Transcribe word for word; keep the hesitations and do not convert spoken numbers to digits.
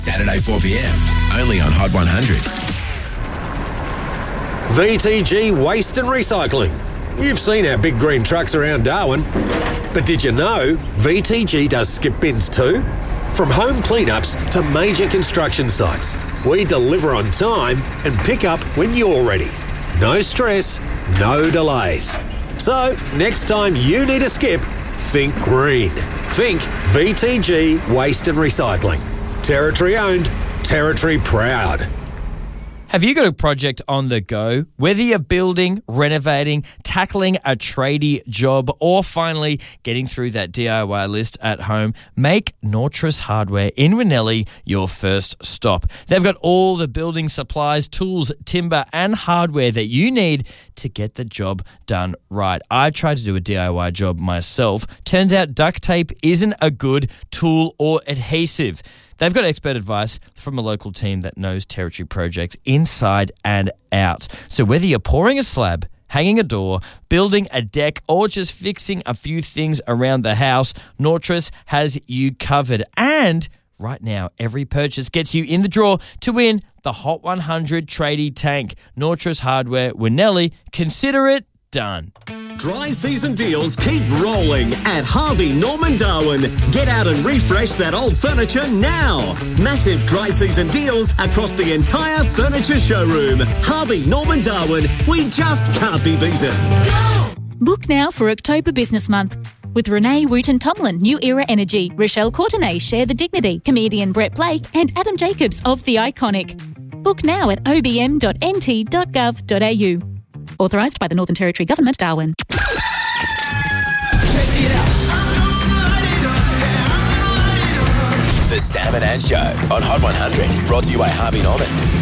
Saturday four p.m, only on Hot one hundred. V T G Waste and Recycling. You've seen our big green trucks around Darwin. But did you know V T G does skip bins too? From home cleanups to major construction sites, we deliver on time and pick up when you're ready. No stress, no delays. So, next time you need a skip, think green. Think V T G Waste and Recycling. Territory owned, territory proud. Have you got a project on the go? Whether you're building, renovating, tackling a tradie job, or finally getting through that D I Y list at home, make Nortress Hardware in Winnelli your first stop. They've got all the building supplies, tools, timber, and hardware that you need to get the job done right. I tried to do a D I Y job myself. Turns out duct tape isn't a good tool or adhesive. They've got expert advice from a local team that knows territory projects inside and out. So whether you're pouring a slab, hanging a door, building a deck, or just fixing a few things around the house, Nortress has you covered. And right now, every purchase gets you in the draw to win the Hot one hundred Tradie Tank. Nortress Hardware, Winnelli. Consider it done. Dry season deals keep rolling at Harvey Norman Darwin. Get out and refresh that old furniture now. Massive dry season deals across the entire furniture showroom. Harvey Norman Darwin, we just can't be beaten. Go! Book now for October Business Month. With Renee Wooten-Tomlin, New Era Energy, Rochelle Courtenay, Share the Dignity, comedian Brett Blake, and Adam Jacobs of The Iconic. Book now at o b m dot n t dot gov dot a u. Authorised by the Northern Territory Government, Darwin. The Sam and Ann Show on Hot one hundred, brought to you by Harvey Norman.